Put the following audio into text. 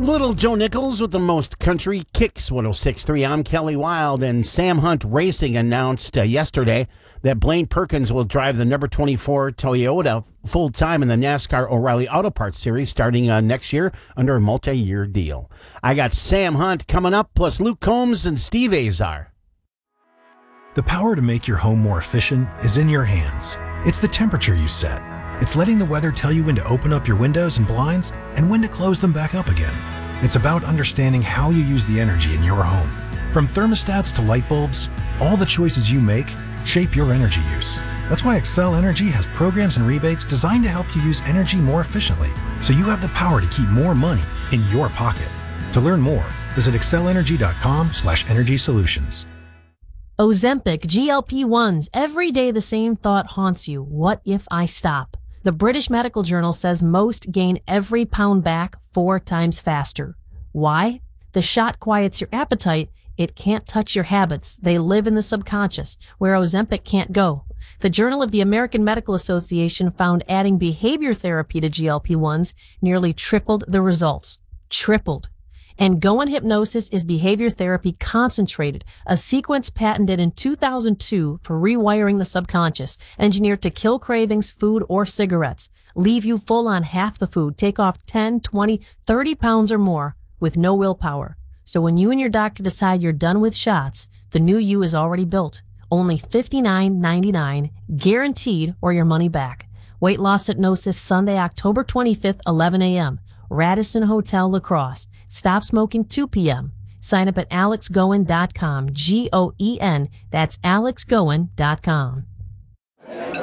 Little Joe Nichols with the most country kicks. 106.3. I'm Kelly Wild, and Sam Hunt Racing announced yesterday that Blaine Perkins will drive the number 24 Toyota full-time in the NASCAR O'Reilly Auto Parts Series starting next year under a multi-year deal. I got Sam Hunt coming up, plus Luke Combs and Steve Azar. The power to make your home more efficient is in your hands. It's the temperature you set. It's letting the weather tell you when to open up your windows and blinds and when to close them back up again. It's about understanding how you use the energy in your home. From thermostats to light bulbs, all the choices you make shape your energy use. That's why Xcel Energy has programs and rebates designed to help you use energy more efficiently, so you have the power to keep more money in your pocket. To learn more, visit accelenergy.com/energy solutions. Ozempic, GLP-1s. Every day the same thought haunts you. What if I stop? The British Medical Journal says most gain every pound back 4 times faster. Why? The shot quiets your appetite. It can't touch your habits. They live in the subconscious, where Ozempic can't go. The Journal of the American Medical Association found adding behavior therapy to GLP-1s nearly tripled the results. Tripled. And Go in Hypnosis is behavior therapy concentrated, a sequence patented in 2002 for rewiring the subconscious, engineered to kill cravings, food, or cigarettes, leave you full on half the food, take off 10, 20, 30 pounds or more with no willpower. So when you and your doctor decide you're done with shots, the new you is already built. Only $59.99, guaranteed, or your money back. Weight Loss Hypnosis, Sunday, October 25th, 11 a.m. Radisson Hotel, La Crosse. Stop smoking 2 p.m. Sign up at alexgoen.com. Goen. That's alexgoen.com.